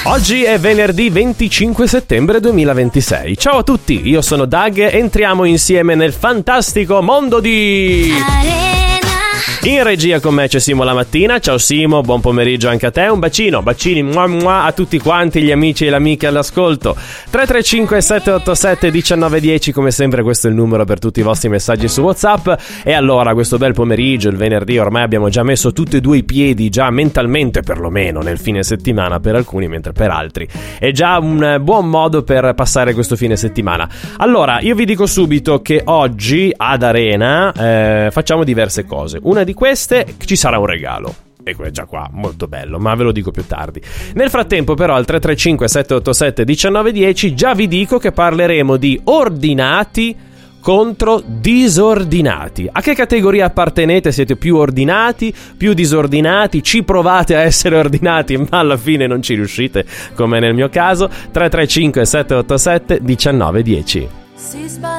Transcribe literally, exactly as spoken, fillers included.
Oggi è venerdì venticinque settembre duemilaventisei. Ciao a tutti, io sono Doug e entriamo insieme nel fantastico mondo di... In regia con me c'è Simo la mattina. Ciao Simo, buon pomeriggio anche a te. Un bacino, bacini mua mua a tutti quanti gli amici e le amiche all'ascolto. Tre tre cinque sette otto sette uno nove uno zero, come sempre questo è il numero per tutti i vostri messaggi su WhatsApp. E allora questo bel pomeriggio, il venerdì, ormai abbiamo già messo tutti e due i piedi, già mentalmente perlomeno, nel fine settimana per alcuni, mentre per altri è già un buon modo per passare questo fine settimana. Allora, io vi dico subito che oggi ad Arena eh, facciamo diverse cose. Una di queste, ci sarà un regalo. E già qua, molto bello, ma ve lo dico più tardi. Nel frattempo però al tre tre cinque sette otto sette uno nove uno zero già vi dico che parleremo di ordinati contro disordinati. A che categoria appartenete? Siete più ordinati, più disordinati? Ci provate a essere ordinati ma alla fine non ci riuscite, come nel mio caso? Tre tre cinque sette otto sette uno nove uno zero.